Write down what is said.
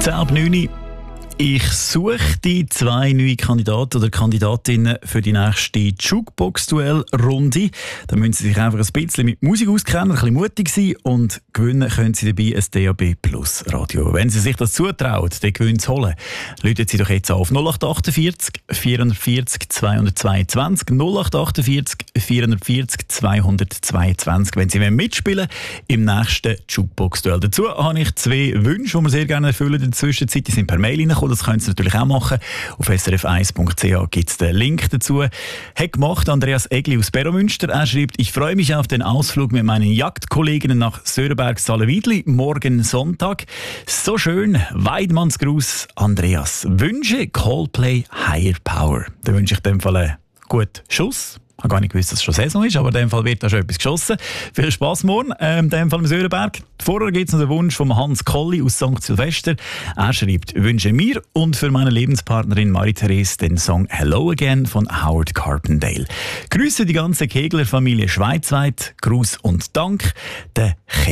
10:09. Ich suche die 2 neue Kandidaten oder Kandidatinnen für die nächste Jukebox-Duell-Runde. Da müssen Sie sich einfach ein bisschen mit Musik auskennen, ein bisschen mutig sein und gewinnen können Sie dabei ein DAB Plus Radio. Wenn Sie sich das zutrauen, den Gewinn zu holen, rufen Sie doch jetzt auf 0848 440 222 0848 440 222, wenn Sie mitspielen im nächsten Jukebox-Duell. Dazu habe ich 2 Wünsche, die wir sehr gerne erfüllen in der Zwischenzeit. Die sind per Mail reingekommen. Das können Sie natürlich auch machen. Auf srf1.ch gibt es den Link dazu. Hat gemacht Andreas Egli aus Beromünster. Er schreibt: Ich freue mich auf den Ausflug mit meinen Jagdkolleginnen nach Söderberg-Sallewiedli morgen Sonntag. So schön. Weidmannsgruß, Andreas. Wünsche Coldplay Higher Power. Da wünsche ich in dem Fall einen guten Schuss. Ich habe gar nicht gewusst, dass es schon Saison ist, aber in dem Fall wird da schon etwas geschossen. Viel Spass morgen, in dem Fall im Söderberg. Vorher gibt es noch den Wunsch von Hans Kolli aus St. Silvester. Er schreibt: Wünsche mir und für meine Lebenspartnerin Marie-Therese den Song Hello Again von Howard Carpendale. Grüße die ganze Kegler-Familie schweizweit. Gruß und Dank, der